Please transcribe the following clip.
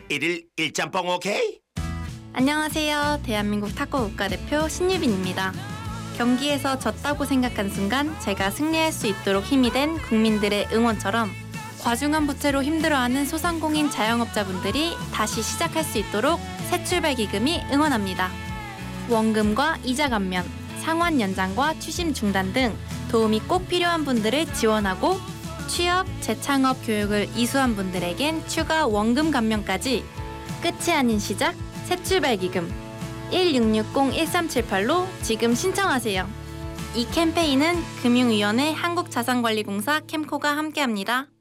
일일 일짬뽕 오케이? 안녕하세요. 대한민국 탁구 국가대표 신유빈입니다. 경기에서 졌다고 생각한 순간 제가 승리할 수 있도록 힘이 된 국민들의 응원처럼 과중한 부채로 힘들어하는 소상공인 자영업자분들이 다시 시작할 수 있도록 새출발 기금이 응원합니다. 원금과 이자 감면, 상환 연장과 추심 중단 등 도움이 꼭 필요한 분들을 지원하고 취업, 재창업 교육을 이수한 분들에겐 추가 원금 감면까지 끝이 아닌 시작 새출발 기금 1660-1378로 지금 신청하세요. 이 캠페인은 금융위원회 한국자산관리공사 캠코가 함께합니다.